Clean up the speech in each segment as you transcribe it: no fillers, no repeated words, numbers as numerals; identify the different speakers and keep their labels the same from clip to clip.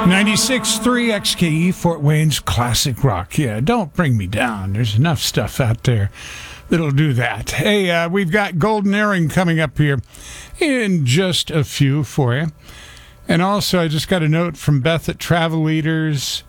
Speaker 1: 96.3 XKE, Fort Wayne's classic rock. Yeah, don't bring me down. There's enough stuff out there that'll do that. Hey, we've got Golden Earring coming up here in just a few for you. And also, I just got a note from Beth at Travel Leaders.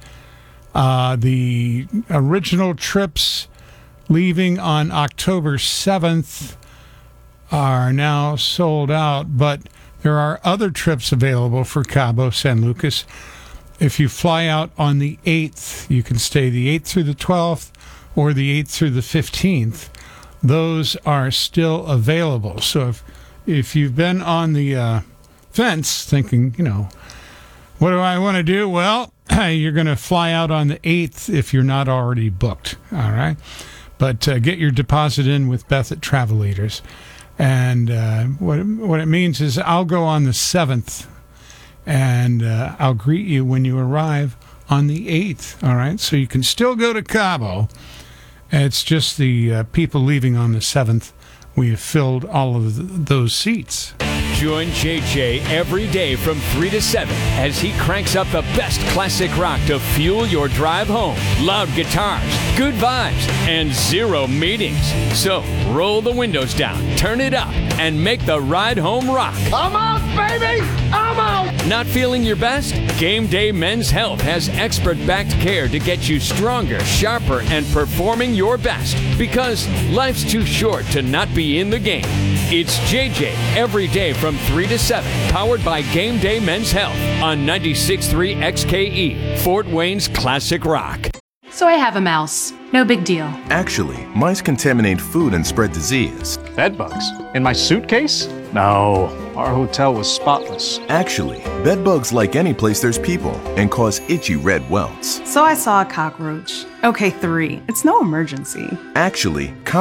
Speaker 1: The original trips leaving on October 7th are now sold out, but there are other trips available for Cabo San Lucas. If you fly out on the 8th, you can stay the 8th through the 12th or the 8th through the 15th. Those are still available. So if you've been on the fence thinking, what do I want to do? Well, you're going to fly out on the 8th if you're not already booked. All right. But get your deposit in with Beth at Travel Leaders. And what it means is I'll go on the 7th, and I'll greet you when you arrive on the 8th, all right? So you can still go to Cabo. It's just the people leaving on the 7th. We have filled all of those seats.
Speaker 2: Join JJ every day from 3 to 7 as he cranks up the best classic rock to fuel your drive home. Loud guitars, good vibes, and zero meetings. So roll the windows down, turn it up, and make the ride home rock.
Speaker 3: I'm out, baby! I'm out!
Speaker 2: Not feeling your best? Game Day Men's Health has expert-backed care to get you stronger, sharper, and performing your best. Because life's too short to not be in the game. It's JJ every day from 3 to 7, powered by Game Day Men's Health on 96.3 XKE, Fort Wayne's classic rock.
Speaker 4: So I have a mouse. No big deal.
Speaker 5: Actually, mice contaminate food and spread disease.
Speaker 6: Bed bugs? In my suitcase? No, our hotel was spotless.
Speaker 5: Actually, bed bugs like any place there's people and cause itchy red welts.
Speaker 7: So I saw a cockroach. Okay, 3. It's no emergency.
Speaker 5: Actually,